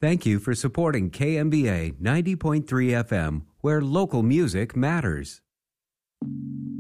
Thank you for supporting KMBA 90.3 FM, where local music matters.